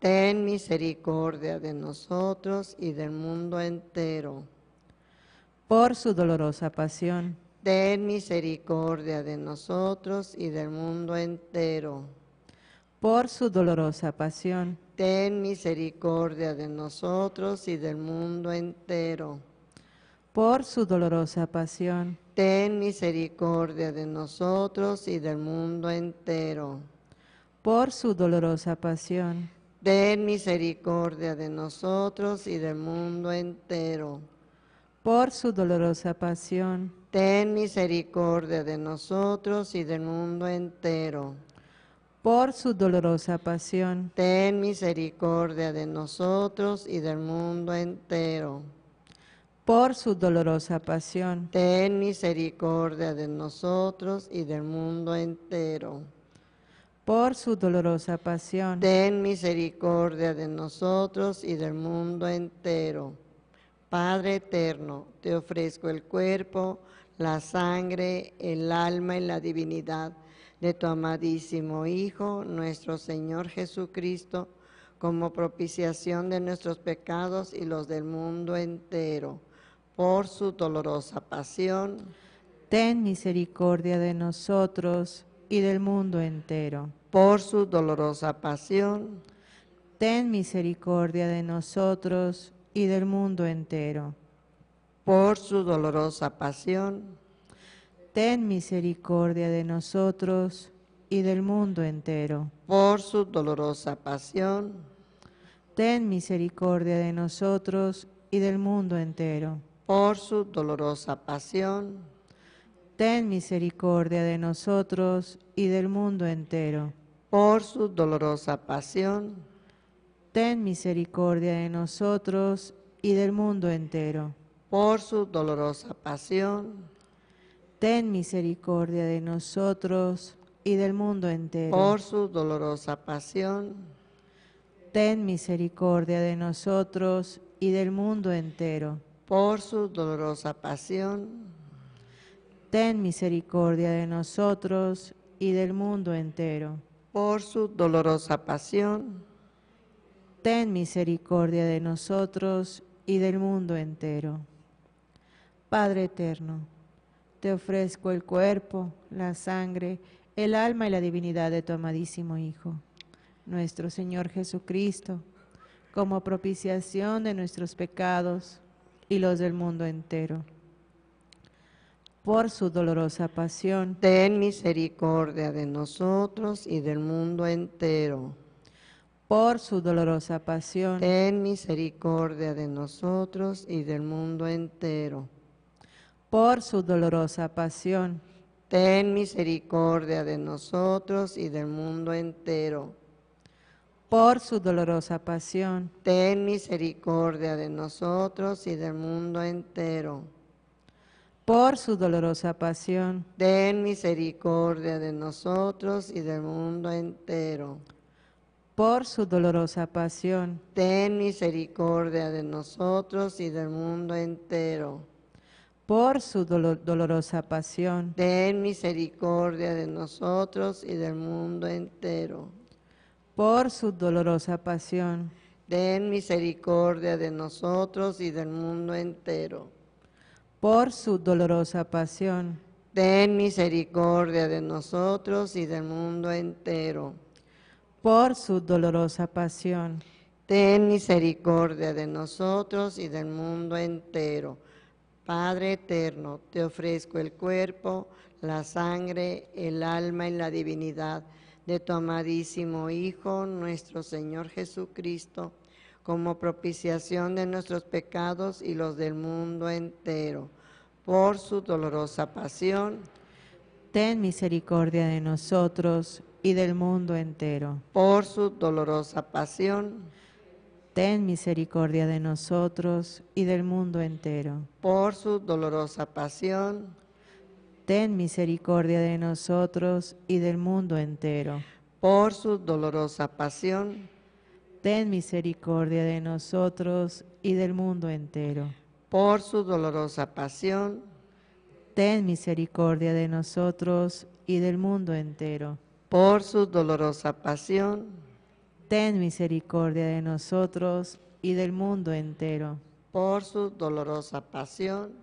ten misericordia de nosotros y del mundo entero. Por su dolorosa pasión, Ten misericordia de nosotros y del mundo entero. por su dolorosa pasión, Ten misericordia de nosotros y del mundo entero. por su dolorosa pasión, Ten misericordia de nosotros y del mundo entero. por su dolorosa pasión, Ten misericordia de nosotros y del mundo entero. por su dolorosa pasión, Ten misericordia de nosotros y del mundo entero. por su dolorosa pasión, Ten misericordia de nosotros y del mundo entero. por su dolorosa pasión, Ten misericordia de nosotros y del mundo entero. por su dolorosa pasión, Ten misericordia de nosotros y del mundo entero. Padre eterno, te ofrezco el cuerpo, la sangre, el alma y la divinidad de tu amadísimo Hijo, nuestro Señor Jesucristo, como propiciación de nuestros pecados y los del mundo entero. Por su dolorosa pasión, ten misericordia de nosotros y del mundo entero. por su dolorosa pasión, Ten misericordia de nosotros y del mundo entero. por su dolorosa pasión, Ten misericordia de nosotros y del mundo entero. por su dolorosa pasión, Ten misericordia de nosotros y del mundo entero. por su dolorosa pasión, Ten misericordia de nosotros y del mundo entero. por su dolorosa pasión, Ten misericordia de nosotros y del mundo entero. por su dolorosa pasión, Ten misericordia de nosotros y del mundo entero. por su dolorosa pasión, Ten misericordia de nosotros y del mundo entero. por su dolorosa pasión, Ten misericordia de nosotros y del mundo entero. por su dolorosa pasión, Ten misericordia de nosotros y del mundo entero. Padre eterno, te ofrezco el cuerpo, la sangre, el alma y la divinidad de tu amadísimo Hijo, nuestro Señor Jesucristo, como propiciación de nuestros pecados y los del mundo entero. Por su dolorosa pasión, ten misericordia de nosotros y del mundo entero. por su dolorosa pasión, Ten misericordia de nosotros y del mundo entero. por su dolorosa pasión, Ten misericordia de nosotros y del mundo entero. por su dolorosa pasión, Ten misericordia de nosotros y del mundo entero. por su dolorosa pasión, Ten misericordia de nosotros y del mundo entero. por su dolorosa pasión, Ten misericordia de nosotros y del mundo entero. por su dolorosa pasión, Ten misericordia de nosotros y del mundo entero. por su dolorosa pasión, Ten misericordia de nosotros y del mundo entero. por su dolorosa pasión, Ten misericordia de nosotros y del mundo entero. por su dolorosa pasión, Ten misericordia de nosotros y del mundo entero. Padre eterno, te ofrezco el cuerpo, la sangre, el alma y la divinidad de tu amadísimo Hijo, nuestro Señor Jesucristo, como propiciación de nuestros pecados y los del mundo entero. Por su dolorosa pasión, ten misericordia de nosotros y del mundo entero. por su dolorosa pasión, Ten misericordia de nosotros y del mundo entero. por su dolorosa pasión, Ten misericordia de nosotros y del mundo entero. por su dolorosa pasión, Ten misericordia de nosotros y del mundo entero. por su dolorosa pasión, Ten misericordia de nosotros y del mundo entero. por su dolorosa pasión, ten misericordia de nosotros y del mundo entero. Por su dolorosa pasión,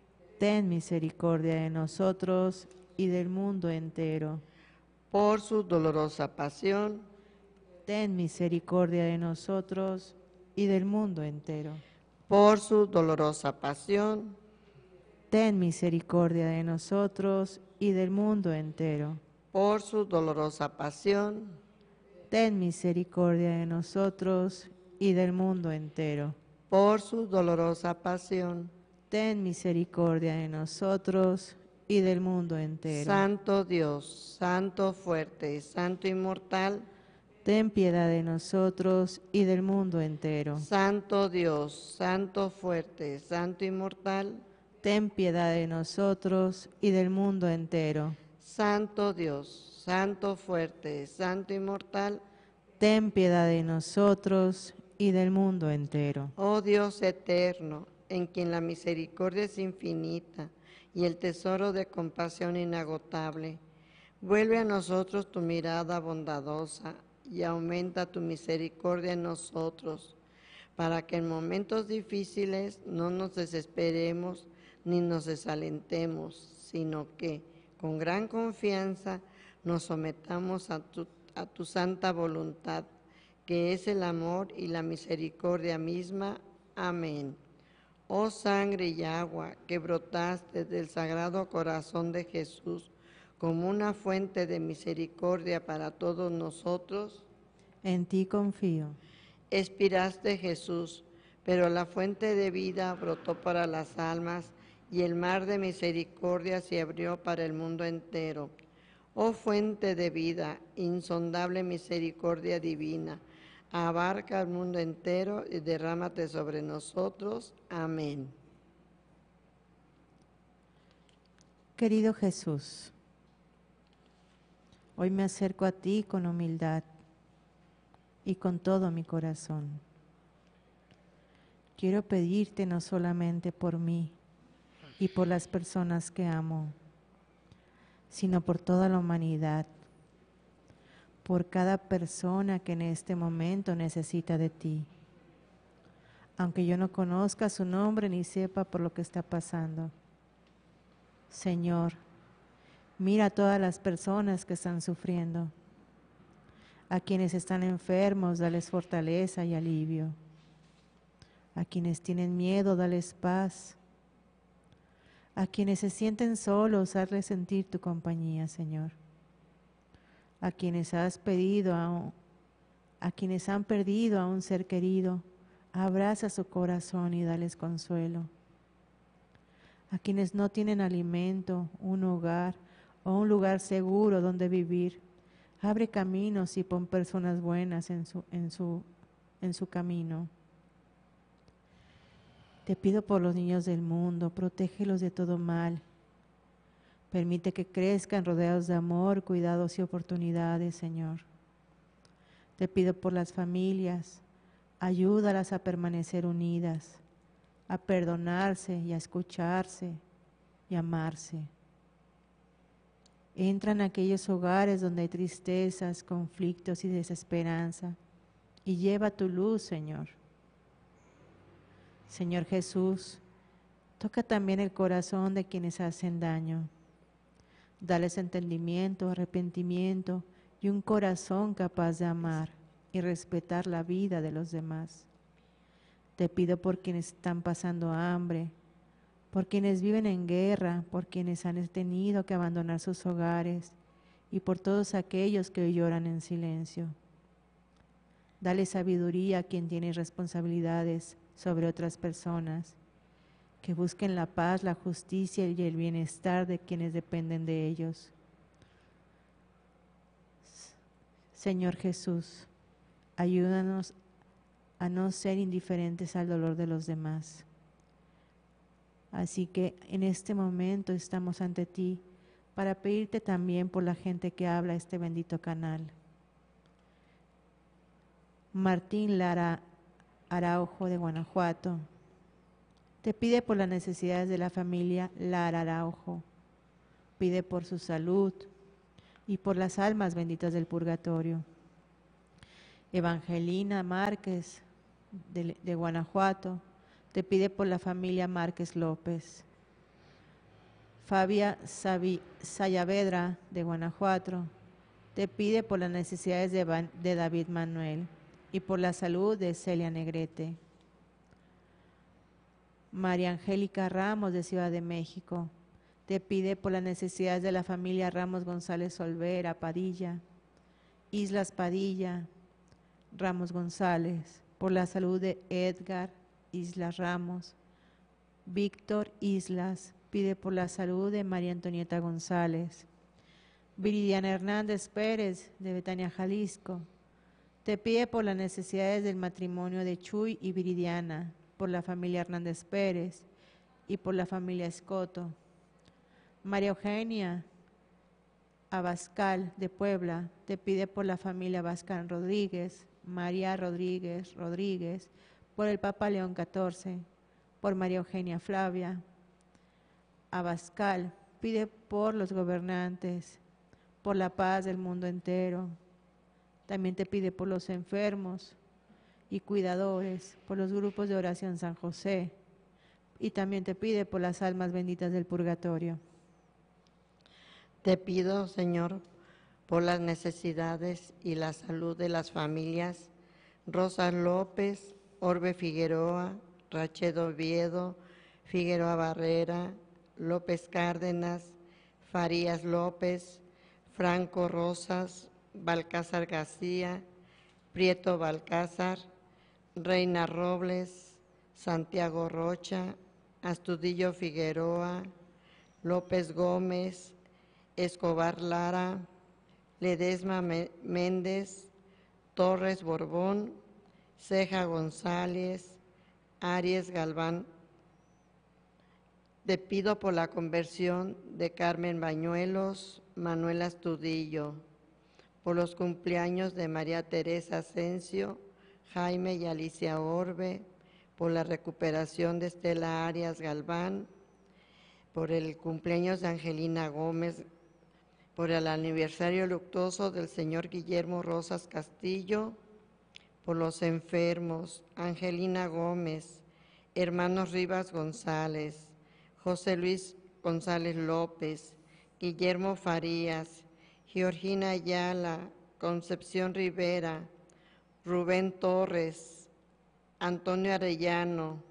Ten misericordia de nosotros y del mundo entero. por su dolorosa pasión, Ten misericordia de nosotros y del mundo entero. por su dolorosa pasión, Ten misericordia de nosotros y del mundo entero. por su dolorosa pasión, Ten misericordia de nosotros y del mundo entero. por su dolorosa pasión. Ten misericordia de nosotros y del mundo entero. Santo Dios, Santo fuerte, Santo inmortal, Ten piedad de nosotros y del mundo entero. Santo Dios, Santo fuerte, Santo inmortal, Ten piedad de nosotros y del mundo entero. Santo Dios, Santo fuerte, Santo inmortal, Ten piedad de nosotros y del mundo entero. oh Dios eterno, en quien la misericordia es infinita y el tesoro de compasión inagotable, vuelve a nosotros tu mirada bondadosa y aumenta tu misericordia en nosotros, para que en momentos difíciles no nos desesperemos ni nos desalentemos, sino que con gran confianza nos sometamos a tu santa voluntad, que es el amor y la misericordia misma. Amén. Oh sangre y agua que brotaste del Sagrado Corazón de Jesús como una fuente de misericordia para todos nosotros, En ti confío. expiraste Jesús, pero la fuente de vida brotó para las almas y el mar de misericordia se abrió para el mundo entero. Oh fuente de vida, insondable misericordia divina, abarca el mundo entero y derrámate sobre nosotros. Amén. Querido Jesús, hoy me acerco a ti con humildad y con todo mi corazón. Quiero pedirte no solamente por mí y por las personas que amo, sino por toda la humanidad, por cada persona que en este momento necesita de ti, aunque yo no conozca su nombre ni sepa por lo que está pasando. Señor, mira a todas las personas que están sufriendo, a quienes están enfermos, dales fortaleza y alivio, a quienes tienen miedo, dales paz, a quienes se sienten solos, hazles sentir tu compañía, Señor. A quienes has pedido, a quienes han perdido a un ser querido, abraza su corazón y dales consuelo. A quienes no tienen alimento, un hogar o un lugar seguro donde vivir, abre caminos y pon personas buenas en su camino. Te pido por los niños del mundo, protégelos de todo mal. Permite que crezcan rodeados de amor, cuidados y oportunidades, Señor. Te pido por las familias, ayúdalas a permanecer unidas, a perdonarse y a escucharse y amarse. Entra en aquellos hogares donde hay tristezas, conflictos y desesperanza y lleva tu luz, Señor. Señor Jesús, toca también el corazón de quienes hacen daño. Dales entendimiento, arrepentimiento y un corazón capaz de amar y respetar la vida de los demás. Te pido por quienes están pasando hambre, por quienes viven en guerra, por quienes han tenido que abandonar sus hogares y por todos aquellos que hoy lloran en silencio. Dale sabiduría a quien tiene responsabilidades sobre otras personas, que busquen la paz, la justicia y el bienestar de quienes dependen de ellos. Señor Jesús, ayúdanos a no ser indiferentes al dolor de los demás. Así que en este momento estamos ante ti para pedirte también por la gente que habla este bendito canal. Martín Lara Araujo de Guanajuato te pide por las necesidades de la familia Lara Araujo, pide por su salud y por las almas benditas del purgatorio. Evangelina Márquez, de Guanajuato, te pide por la familia Márquez López. Fabia Sayavedra, de Guanajuato, te pide por las necesidades de David Manuel y por la salud de Celia Negrete. María Angélica Ramos, de Ciudad de México, te pide por las necesidades de la familia Ramos González Olvera, Padilla. Islas Padilla, Ramos González, por la salud de Edgar Islas Ramos. Víctor Islas pide por la salud de María Antonieta González. Viridiana Hernández Pérez, de Betania, Jalisco, te pide por las necesidades del matrimonio de Chuy y Viridiana, por la familia Hernández Pérez y por la familia Escoto. María Eugenia Abascal, de Puebla, te pide por la familia Abascal Rodríguez, María Rodríguez, por el Papa León XIV, por María Eugenia Flavia. Abascal pide por los gobernantes, por la paz del mundo entero. También te pide por los enfermos y cuidadores, por los grupos de oración San José, y también te pide por las almas benditas del purgatorio. Te pido, Señor, por las necesidades y la salud de las familias Rosa López, Orbe Figueroa, Rachedo Oviedo, Figueroa Barrera, López Cárdenas, Farías López, Franco Rosas, Balcázar García, Prieto Balcázar, Reina Robles, Santiago Rocha, Astudillo Figueroa, López Gómez, Escobar Lara, Ledesma Méndez, Torres Borbón, Ceja González, Aries Galván. Te pido por la conversión de Carmen Bañuelos, Manuel Astudillo, por los cumpleaños de María Teresa Asensio, Jaime y Alicia Orbe, por la recuperación de Estela Arias Galván, por el cumpleaños de Angelina Gómez, por el aniversario luctuoso del señor Guillermo Rosas Castillo, por los enfermos, Angelina Gómez, hermanos Rivas González, José Luis González López, Guillermo Farías, Georgina Ayala, Concepción Rivera, Rubén Torres, Antonio Arellano.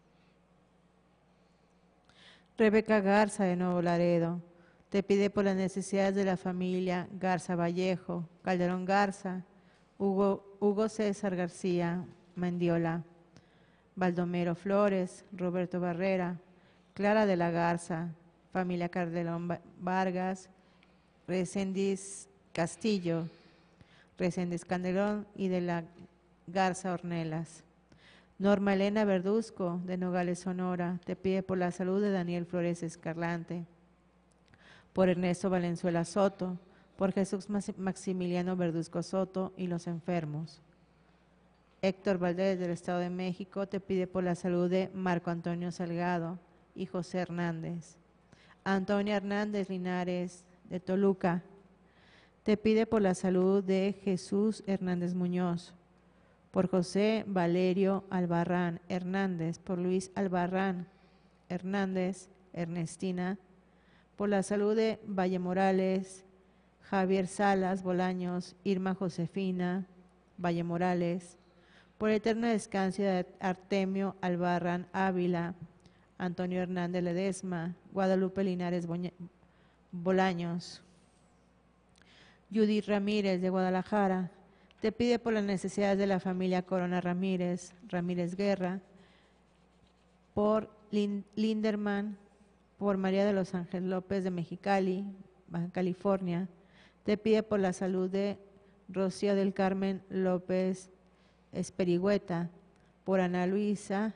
Rebeca Garza, de Nuevo Laredo, te pide por las necesidades de la familia Garza Vallejo, Calderón Garza, Hugo César García Mendiola, Baldomero Flores, Roberto Barrera, Clara de la Garza, familia Calderón Vargas, Reséndiz Castillo, Reséndiz Candelón y de la Garza Ornelas. Norma Elena Verduzco, de Nogales, Sonora, te pide por la salud de Daniel Flores Escarlante, por Ernesto Valenzuela Soto, por Jesús Maximiliano Verduzco Soto y los enfermos. Héctor Valdés, del Estado de México, te pide por la salud de Marco Antonio Salgado y José Hernández. Antonia Hernández Linares, de Toluca, te pide por la salud de Jesús Hernández Muñoz, por José Valerio Albarrán Hernández, por Luis Albarrán Hernández Ernestina, por la salud de Valle Morales, Javier Salas Bolaños, Irma Josefina Valle Morales, por eterno descanso de Artemio Albarrán Ávila, Antonio Hernández Ledesma, Guadalupe Linares Bolaños. Judith Ramírez, de Guadalajara, te pide por las necesidades de la familia Corona Ramírez, Ramírez Guerra, por Linderman, por María de los Ángeles López de Mexicali, Baja California, te pide por la salud de Rocío del Carmen López Esperigüeta, por Ana Luisa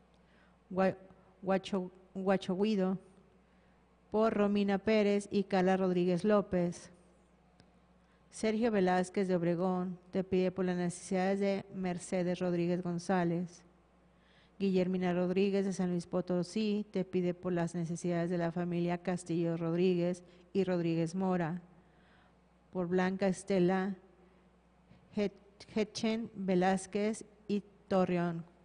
Guachoguido, por Romina Pérez y Carla Rodríguez López. Sergio Velázquez de Obregón te pide por las necesidades de Mercedes Rodríguez González. Guillermina Rodríguez de San Luis Potosí te pide por las necesidades de la familia Castillo Rodríguez y Rodríguez Mora. Por Blanca Estela Hechen, Velázquez y Torreón.